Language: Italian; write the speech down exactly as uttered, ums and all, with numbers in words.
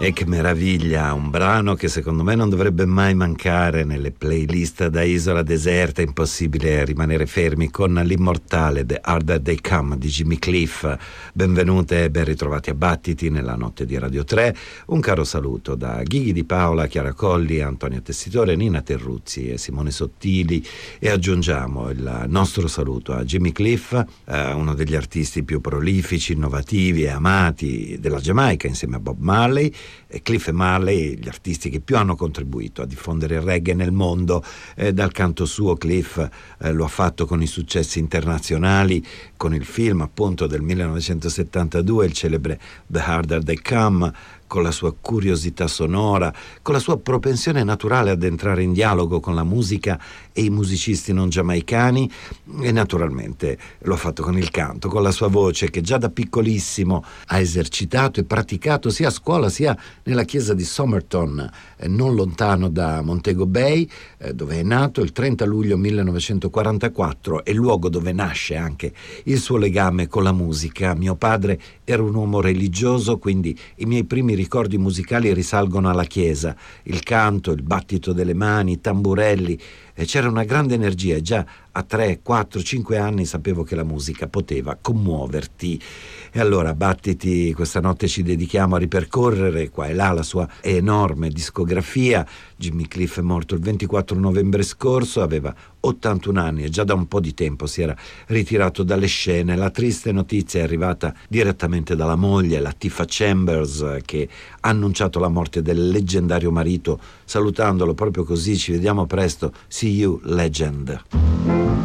E che meraviglia, un brano che secondo me non dovrebbe mai mancare nelle playlist da isola deserta. Impossibile rimanere fermi con l'immortale The Harder They Come di Jimmy Cliff. Benvenute e ben ritrovati a Battiti nella notte di Radio tre. Un caro saluto da Ghighi Di Paola, Chiara Colli, Antonio Tessitore, Nina Terruzzi e Simone Sottili, e aggiungiamo il nostro saluto a Jimmy Cliff, eh, uno degli artisti più prolifici, innovativi e amati della Giamaica, insieme a Bob Marley. Cliff e Marley, gli artisti che più hanno contribuito a diffondere il reggae nel mondo. Eh, dal canto suo Cliff eh, lo ha fatto con i successi internazionali, con il film appunto del millenovecentosettantadue, il celebre The Harder They Come, con la sua curiosità sonora, con la sua propensione naturale ad entrare in dialogo con la musica e i musicisti non giamaicani, e naturalmente lo ha fatto con il canto, con la sua voce che già da piccolissimo ha esercitato e praticato sia a scuola sia nella chiesa di Somerton, eh, non lontano da Montego Bay, eh, dove è nato il trenta luglio millenovecentoquarantaquattro, è il luogo dove nasce anche il suo legame con la musica. Mio padre era un uomo religioso, quindi i miei primi ricordi musicali risalgono alla chiesa, il canto, il battito delle mani, i tamburelli, e c'era una grande energia, e già a tre, quattro, cinque anni sapevo che la musica poteva commuoverti. E allora Battiti, questa notte ci dedichiamo a ripercorrere qua e là la sua enorme discografia. Jimmy Cliff è morto il ventiquattro novembre scorso, aveva ottantuno anni e già da un po' di tempo si era ritirato dalle scene. La triste notizia è arrivata direttamente dalla moglie, Latifah Chambers, che ha annunciato la morte del leggendario marito, salutandolo proprio così: ci vediamo presto, see you legend.